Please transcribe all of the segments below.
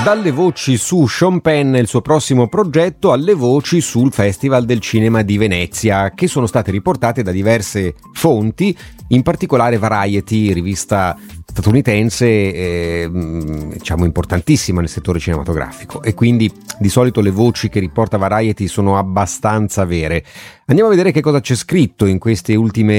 Dalle voci su Sean Penn e il suo prossimo progetto alle voci sul Festival del Cinema di Venezia, che sono state riportate da diverse fonti, in particolare Variety, rivista statunitense diciamo importantissima nel settore cinematografico, e quindi di solito le voci che riporta Variety sono abbastanza vere. Andiamo a vedere che cosa c'è scritto in questi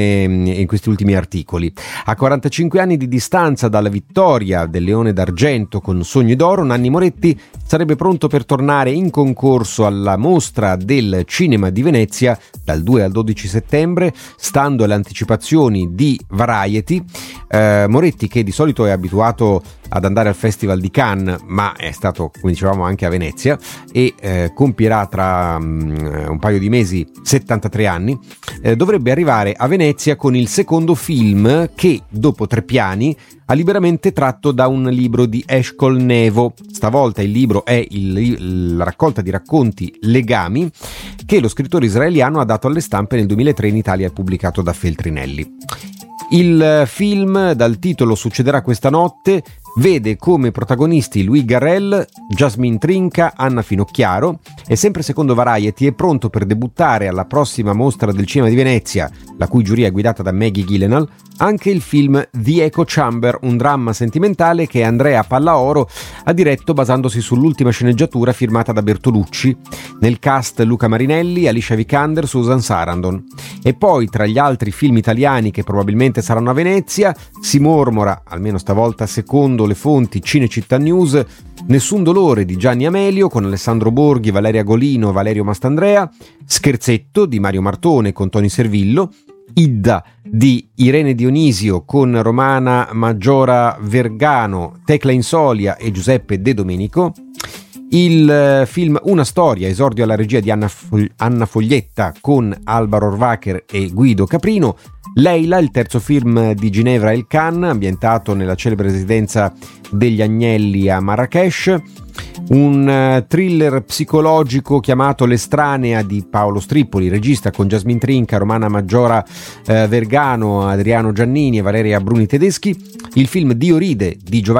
ultimi articoli. A 45 anni di distanza dalla vittoria del Leone d'Argento con Sogni d'Oro, Nanni Moretti sarebbe pronto per tornare in concorso alla Mostra del Cinema di Venezia dal 2 al 12 settembre, stando alle anticipazioni di Variety. Moretti, che di solito è abituato ad andare al Festival di Cannes, ma è stato, come dicevamo, anche a Venezia, e compierà tra un paio di mesi 73 anni, dovrebbe arrivare a Venezia con il secondo film che, dopo 3 piani, ha liberamente tratto da un libro di Eshkol Nevo. Stavolta il libro è la raccolta di racconti Legami, che lo scrittore israeliano ha dato alle stampe nel 2003 in Italia e pubblicato da Feltrinelli. Il film, dal titolo Succederà questa notte, vede come protagonisti Louis Garrel, Jasmine Trinca, Anna Finocchiaro, e sempre secondo Variety è pronto per debuttare alla prossima Mostra del Cinema di Venezia, la cui giuria è guidata da Maggie Gyllenhaal, anche il film The Echo Chamber, un dramma sentimentale che Andrea Pallaoro ha diretto basandosi sull'ultima sceneggiatura firmata da Bertolucci. Nel cast Luca Marinelli, Alicia Vikander, Susan Sarandon. E poi, tra gli altri film italiani che probabilmente saranno a Venezia, si mormora, almeno stavolta secondo le fonti Cinecittà News, Nessun dolore di Gianni Amelio con Alessandro Borghi, Valeria Golino e Valerio Mastandrea, Scherzetto di Mario Martone con Toni Servillo, Idda di Irene Dionisio con Romana Maggiora Vergano, Tecla Insolia e Giuseppe De Domenico, il film Una storia, esordio alla regia di Anna Foglietta con Alba Rohrwacher e Guido Caprino, Leila, il terzo film di Ginevra El Khan, ambientato nella celebre residenza degli Agnelli a Marrakech, un thriller psicologico chiamato L'estranea di Paolo Strippoli, regista, con Jasmine Trinca, Romana Maggiora Vergano, Adriano Giannini e Valeria Bruni Tedeschi, il film Dio ride di Giovanni